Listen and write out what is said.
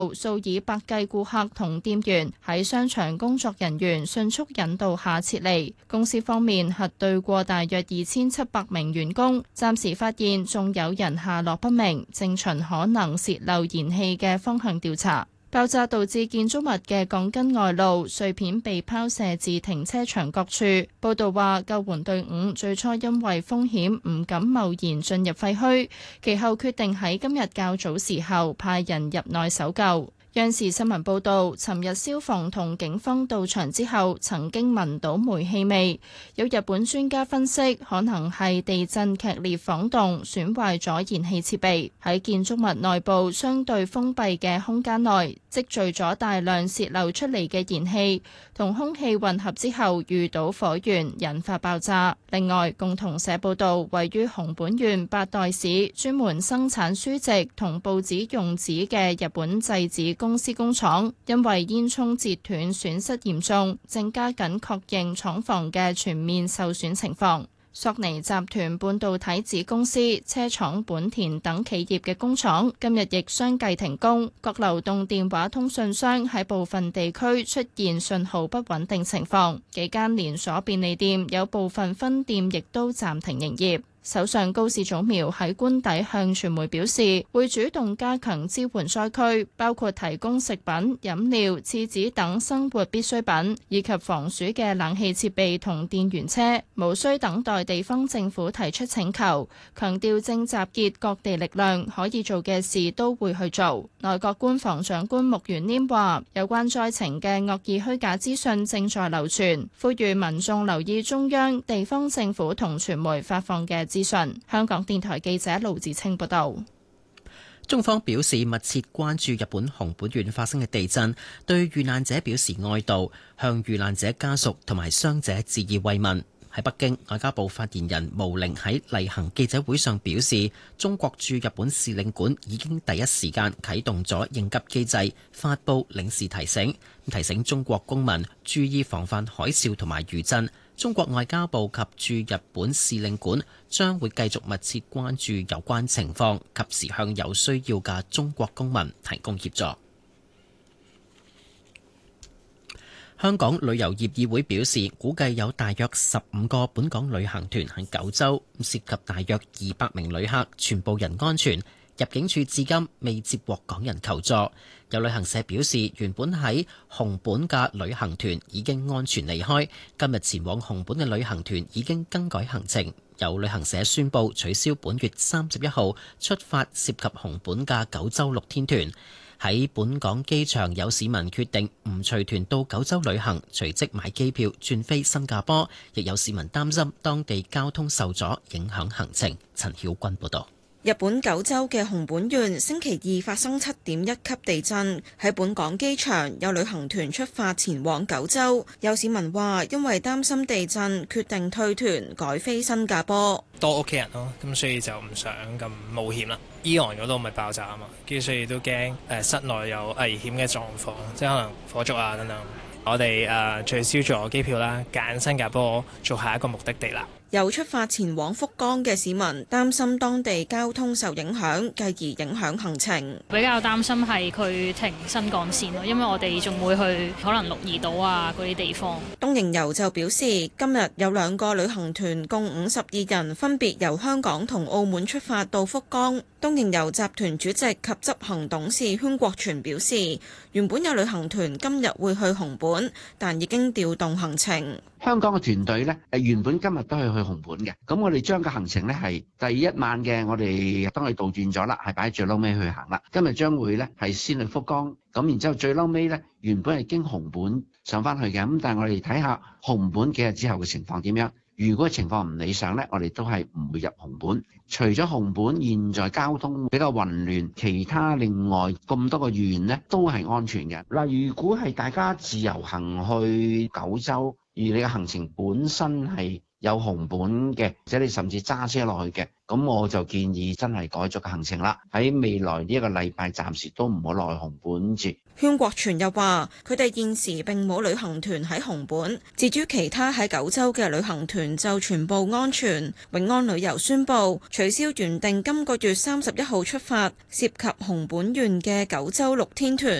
數以百計顧客同店員喺商場工作人員迅速引導下撤離。公司方面核對過大約2700名員工，暫時發現仲有人下落不明，正循可能洩漏燃氣嘅方向調查。爆炸導致建築物嘅鋼筋外露，碎片被拋射至停車場各處。報道話，救援隊伍最初因為風險唔敢貿然進入廢墟，其後決定喺今日較早時候派人入內搜救。央視新聞報導，尋日消防同警方到場之後，曾經聞到煤氣味。有日本專家分析，可能係地震劇烈晃動，損壞咗燃氣設備。喺建築物內部相對封閉嘅空間內，積聚咗大量洩漏出嚟嘅燃氣，同空氣混合之後遇到火源，引發爆炸。另外，共同社報導，位於熊本縣八代市，專門生產書籍同報紙用紙嘅日本製紙公司工廠因為煙囪截斷損失嚴重，正加緊確認廠房嘅全面受損情況。索尼集團半導體子公司、車廠本田等企業嘅工廠今日亦相繼停工，各流動電話通訊商喺部分地區出現信號不穩定情況，幾間連鎖便利店有部分分店亦都暫停營業。首相高市早苗喺官邸向傳媒表示，會主動加強支援災區，包括提供食品、飲料、廁紙等生活必需品，以及防暑嘅冷氣設備同電源車，無需等待地方政府提出請求。強調正集結各地力量，可以做嘅事都會去做。內閣官房長官穆元稔話，有關災情嘅惡意虛假資訊正在流傳，呼籲民眾留意中央、地方政府同傳媒發放嘅資訊。香港電台記者盧志清報道。 中方表示密切關注日本熊本縣發生嘅地震，對遇難者表示哀悼，向遇難者家屬同埋傷者致以慰問。喺北京，外交部發言人毛寧喺例行記者會上表示，中國駐日本使領館已經第一時間啟動咗應急機制，發布領事提醒中國公民注意防範海嘯同埋餘震。中國外交部及駐日本使領館將會繼續密切關注有關情況，及時向有需要嘅中國公民提供協助。香港旅遊業議會表示，估計有大約15個本港旅行團喺九州，涉及大約200名旅客，全部人安全。入境處至今未接獲港人求助。有旅行社表示，原本喺熊本嘅旅行團已經安全離開，今日前往熊本嘅旅行團已經更改行程。有旅行社宣布取消本月31號出發涉及熊本嘅九州6天團。喺本港機場有市民決定唔隨團到九州旅行，隨即買機票轉飛新加坡，亦有市民擔心當地交通受阻影響行程。陳曉君報導。 日本九州嘅熊本縣星期二發生7.1級地震，喺本港機場有旅行團出發前往九州，有市民話因為擔心地震，決定退團改飛新加坡。 多屋企人咯，咁所以就唔想咁冒險啦。伊朗嗰度咪爆炸啊嘛，跟住所以都驚室內有危險嘅狀況，即係可能火燭啊等等。我哋取消咗機票啦，揀新加坡做下一個目的地啦。 有出發前往福岡嘅市民擔心當地交通受影響，繼而影響行程。 比較擔心係佢停新幹線咯，因為我哋仲會去可能鹿兒島啊嗰啲地方。 東瀛遊就表示，今日有2個旅行團共52人，分別由香港同澳門出發到福岡。東瀛遊集團主席及執行董事禤國全表示，原本有旅行團今日會去熊本，但已經調動行程。 香港嘅團隊呢，原本今日都係去熊本嘅，咁我哋將個行程呢係第一晚嘅，我哋當佢倒轉咗啦，係擺喺最撈尾去行啦。今日將會呢係先去福岡，咁然之後最撈尾呢，原本係經熊本上返去嘅，咁但係我哋睇下熊本幾日之後嘅情況點樣。如果情況唔理想呢，我哋都係唔會入熊本。除咗熊本現在交通比較混亂，其他另外咁多個縣呢都係安全嘅。嗱，如果係大家自由行去九州，而你嘅行程本身係有紅本嘅，或者你甚至揸車落去嘅，咁我就建議真係改咗個行程啦。喺未來呢一個禮拜，暫時都唔好落去紅本住。 禤國全又話：佢哋現時並冇旅行團喺紅本，至於其他喺九州嘅旅行團就全部安全。永安旅遊宣布取消原定今個月31號出發，涉及紅本縣嘅九州6天團。